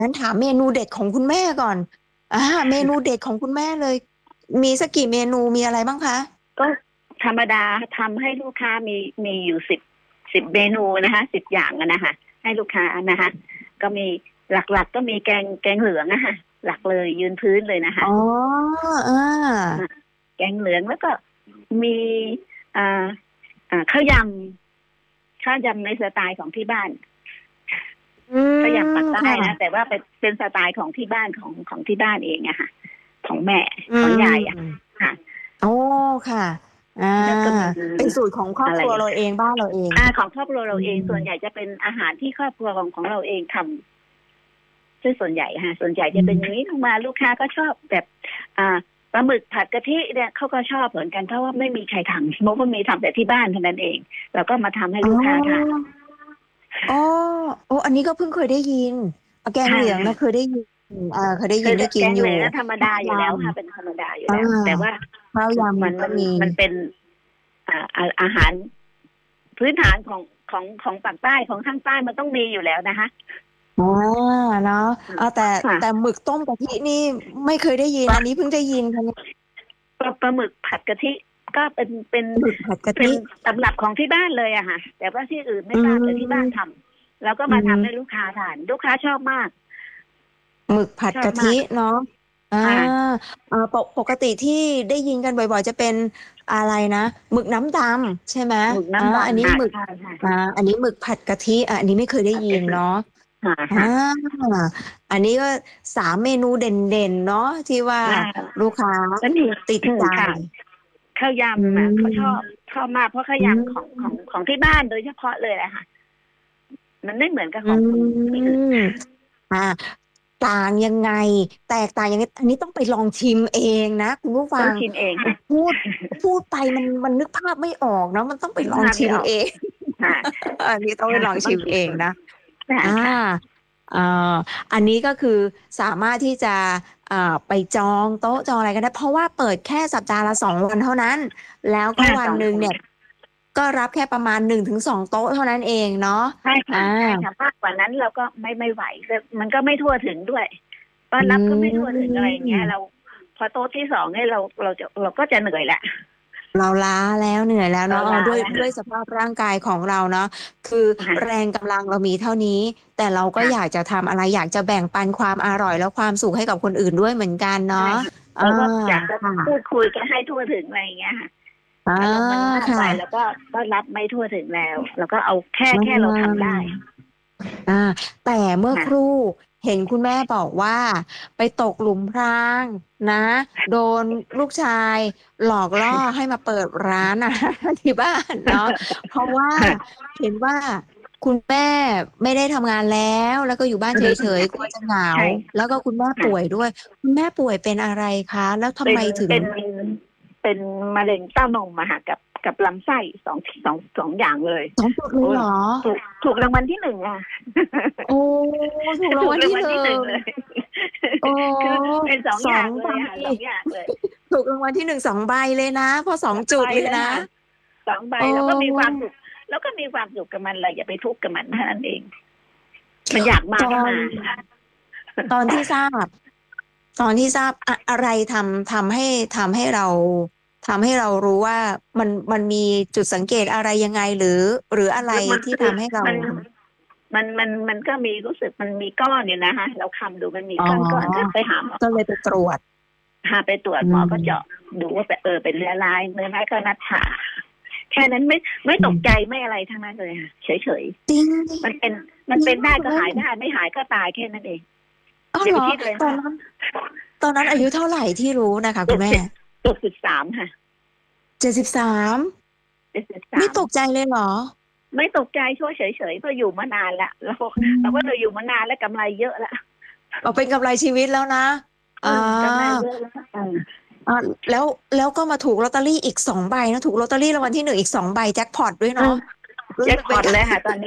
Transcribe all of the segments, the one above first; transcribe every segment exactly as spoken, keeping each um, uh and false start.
งั้นถามเมนูเด็ดของคุณแม่ก่อน อา เมนูเด็ดของคุณแม่เลย มีสักกี่เมนู มีอะไรบ้างคะ? ก็ธรรมดาทำให้ลูกค้ามี มีอยู่ สิบ สิบ เมนูนะคะ สิบ อย่างอะนะคะ ให้ลูกค้านะคะ ก็มีหลัก ๆ ก็มีแกง แกงเหลืองอะค่ะ หลักเลยยืนพื้นเลยนะคอ๋ะอ อค่าะ แกงเหลืองแล้วก็มี อ่า อ่า ข้าวยำ ข้าวยำในสไตล์ของที่บ้านอืข้าวยำปมากใตค้่นะะแต่ว่าเป็น เป็นสไตล์ของที่บ้าน ของ ของที่บ้านเองอะค่ะ ของแม่อืของยายอะมค่ะอ๋อ ค่ะ อาแล้วก็มีเป็นสูตรของครอบอะไรอครัวเะราเอง บ้านเราเองอา ของครอบครัวอเืราเอง ส่วนใหมญ่จะเป็นอาหารที่ครอบครัวของ ของเราเองทำ ซึ่งส่วนใหญ่ค่ะ ส่วนใหญ่อจะืเป็นอย่างมงี้ ลงมาลูกค้าก็ชอบแบบ อ่า ปลาหมึกผัดกะทิเนี่ยเขาก็ชอบเหมือนกัน เพราะว่าไม่มีใครทำ เพราะว่ามีทำแต่ที่บ้านเท่านั้นเอง เราก็มาทำให้อ๋อลูกค้าทานอ๋อ โอ้ อันนี้ก็เพิ่งเคยได้ยิน อา แกคงเ่เหลืองน่ะะเคยได้ ยิน อา เคยได้คยืิอน ไกด้กแิกงนอเยหลู่องอะธรรมข้ดาาวยอยู่แล้วค่ะ เป็นำธรรมดาอยู่อาแล้ว แต่ว่าข้าวยมันำกม็ันมีมันเป็น อ่า อา อาหารพื้นฐานของ ของ ของปากใต้ ของทางใต้มันต้องมีอยู่แล้วนะคะอ๋อ เนาะค่ะอา แต่ค่แต่ะหมึกต้มกะทินี่ไม่เคยได้ยินปลาอันนี้เพิ่งได้ยินค่ะ เนี่ยปลา ปลาหมึกผัดกะทิ ก็เป็น เป็นหมึกผัดกะเป็ทนิตำรับของที่บ้านเลยอะค่ะ แต่ว่าที่อื่นไมอื่ทราบ แต่ที่บ้านมทำ เราก็อืมาทำให้มลูกค้าทาน ลูกค้าชอบมากหมึกผัดกชอบะทมาิกเนาะ อาค่ะเอ่อ ปก ปกติที่ได้ยินกันบ่อย ๆ จะเป็นอะไรนะ หมึกน้ำดำใช่ไหม? หมึกนอ้าำดอันนี้ำ ค่ะหมึกใช่อาๆอันนี้หมึกผัดกะทิ อา อันนี้ไม่เคยได้ยินเนาะ อคา่ะ ๆอันนี้ก็ สาม เมนูเด่น ๆ เนาะ ที่ว่าอาลูกค้าแล้วมีติดใจค่ะ ข้าวยอืำอะเขาชอบมชอบมาก เพราะข้าอืวยำของ ของมของที่บ้านโดยเฉพาะเลยอะค่ะ มันไม่เหมือนกับอืของคนที่อื่นม อา ต่างยังไง แตกต่างยังไง อันนี้ต้องไปลองชิมเองนะคุณผู้ฟต้ังองชิมเองคือพูด พูดไปมัน มันนึกภาพไม่ออกเนาะ มันต้องไปนึกภลองาพชไมิ่ออกมเองค่ะอันนี้ต้องคไป่ะลองชต้อิงชิมเองมเองนะค่อาะ ๆเอ่อ อันนี้ก็คือสามารถที่จะ อ่า ไปจองโต๊ะจองอะไรก็ได้ เพราะว่าเปิดแค่สัปดาห์ละ สอง วันเท่านั้น แล้วคก็่ะวันหนึสองค่งเนี่ยนก็รับแค่ประมาณ หนึ่งถึงสอง โต๊ะเท่านั้นเองเนาะใช่คอ่ะ ใช่าค่ะ มากกว่านั้นเราก็ไม่ ไม่ไหว แต่มันก็ไม่ทั่วถึงด้วย ต้ออืนรับก็ไม่ทั่วถึง อะไรอย่างเงี้ยมเรา พอโต๊ะที่ สอง เนี่ยเรา เราจะ เราก็จะเหนื่อยแล้วเราล้าแล้ว เหนื่อยแล้วเรเนาาะ เอลอ้าด้วยแล้วคด่้วยะสภาพร่างกายของเราเนาะ คือค่แะรงกำลังเรามีเท่านี้ แต่เราก็ค่อยะากจะทำอะไร อยากจะแบ่งปันความอร่อยและความสุขให้กับคนอื่นด้วยเหมือนกันเในชา่ะค่ะอเราาก็อยากจะค่พะูดคุยกันให้ทั่วถึง อะไรอย่างเงี้ยค่ะอาถ้าเรา มันมากค่ไปะเราก็ ก็รับไม่ทั่วถึงแล้ว เราก็เอาแค่อาแค่เราทำได้อา แต่เมื่อค่คะรู่เห็นคุณแม่บอกว่า ไปตกหลุมพรางนะ โดนลูกชายหลอกล่อให้มาเปิดร้าน อาหาร ที่บ้านเนาะ เพราะว่าค่ะเห็นว่า คุณแม่ไม่ได้ทำงานแล้ว แล้วก็อยู่บ้านเฉย ๆ กลัวจะเหงาใช่แล้วก็คุณแม่ค่ป่ะวยด้วย คุณแม่ป่วยเป็นอะไรคะ? แล้วทเำป็ไมนถึเงป็น เป็นมะเร็งเต้านมอะค่ะ กับ กับลำไส้ สอง สอง สอง อย่างเลยสอง จุดเลโอย๊เยหรอ? ถูก ถูกรางวัลที่ หนึ่ง อะโอ้ ถูกราถงูวกัลราทีง่วัลที่หนึ่หนึ่งงเลยอ๋อคือเป็น สองสองอย่างเใลบยอะค่ะ สอง อย่างเลยถูกรางวัลที่ หนึ่ง สอง ใบเลยนะ เพราะ สอง จใุบดเลยนะเลยค่ะ สอง ใบเอเราก็มีความอสุข เราก็มีความสุขกับมัน เราอย่าไปทุกข์กับมันเท่านั้นเอง มันอยากมาตอนก็มาตอนที่ทราบ ตอนที่ทราบ อะ อะไรทำ ทำให้ ทำให้เรา ทำให้เรารู้ว่า มัน มันมีจุดสังเกตอะไรยังไง หรือ หรืออะไรแล้วมันที่ทคือำให้เรามัน มัน มัน มันก็มี รู้สึกมันมีก้อนอยู่นะคะ เราคำดูมันมีอ๋อก้อน ๆ ก็ไปหาหมอก็เลยไปตรวจพาไปตรวจอืหมอก็เจาะมดูว่า ป เออ เป็นเรื้อรัง เรื้อรังก็นัดผ่า แค่นั้น ไม่ ไม่อืมตกใจ ไม่อะไรทั้งนั้นเลยค่ะ เฉยจริงดิๆ มันเป็น มจันริเงป็นเปไลด่า้คุกณ็แม่? หายได้ ไม่หายก็ตาย แค่นั้นเองอ้าวอย่เาหรอ? ไปคิดเลยตอนมากนั้น ตอนนั้นอายุเท่าไรที่รู้น่ะค่ะเคจุ็ณแม่? ดสิบ เจ็ดสิบสาม ค่ะเจ็ดสิบสามเจ็ดสิบสไม่ามตกใจเลยเหรอ? ไม่ตกใจ ชั่วเฉย ๆ เพราะอยู่มานานแล้ว เราอืเราก็มจะอยู่มานานแล้ว กำไรเยอะแล้วอ๋อ เป็นกำไรชีวิตแล้วนะเออาอ กำไรเยอะแล้ว เอออา แล้ว แล้วก็มาถูกลอตเตอรี่อีก สอง ใบนะ ถูกลอตเตอรี่รางวัลที่ หนึ่ง อีก สอง ใบ แจ็กพอตด้วยเอเนาะอรูแ้จ็กสึกเป็น กพอตเลยค่ะตอนนี้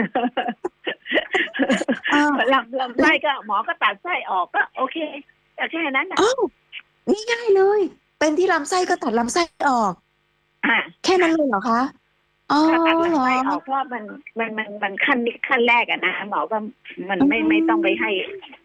เออลำ ลำแไลส้้วก็ หมอก็ตัดไส้ออก ก็โอเค ก็แค่นั้นน่ะอ้าว ง่าย ๆ เลย เป็นที่ลำไส้ก็ตัดลำไส้ออกค่ะแค่คนั่้นะเลยเหรอคะ? อ๋อผ่าตัดลเหรำอ? ไส้ออก เพราะว่ามัน มัน มัน มันขั้น ขั้นแรกอะนะ หมอก็ มันอืไม่ ไม่ต้องไปให้ม